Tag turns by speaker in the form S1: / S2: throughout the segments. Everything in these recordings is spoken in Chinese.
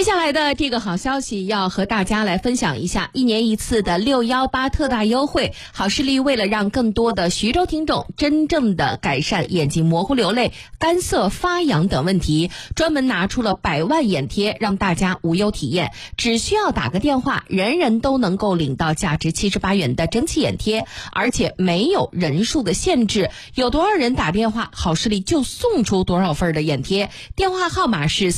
S1: 下来的这个好消息要和大家来分享一下，1年1次的618特大优惠，好视力为了让更多的徐州听众真正的改善眼睛模糊流泪、干涩发痒等问题，专门拿出了100万眼贴，让大家无忧体验。只需要打个电话，人人都能够领到价值78元的蒸汽眼贴，而且没有人数的限制，有多少人打电话，好视力就送出多少份的眼贴。电话号码是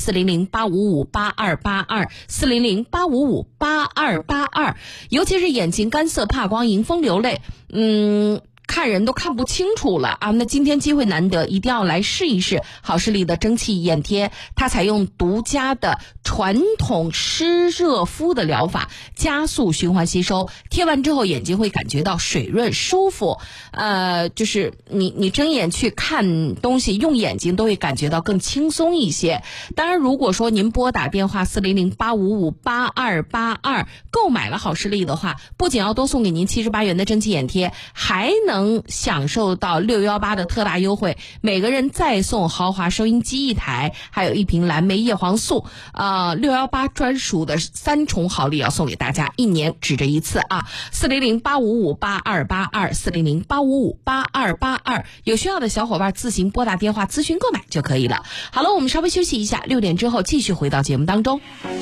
S1: 400-855-8282，400-855-8282。尤其是眼睛干涩、怕光、迎风流泪，看人都看不清楚了啊！那今天机会难得，一定要来试一试好视力的蒸汽眼贴。它采用独家的传统湿热敷的疗法，加速循环吸收，贴完之后眼睛会感觉到水润舒服。就是你睁眼去看东西，用眼睛都会感觉到更轻松一些。当然，如果说您拨打电话400-855-8282购买了好视力的话，不仅要多送给您78元的蒸汽眼贴，还能享受到618的特大优惠，每个人再送豪华收音机1台，还有1瓶蓝莓叶黄素，618专属的3重好礼要送给大家，1年只这一次啊！400-855-8282，400-855-8282，有需要的小伙伴自行拨打电话咨询购买就可以了。好了，我们稍微休息一下，6点之后继续回到节目当中。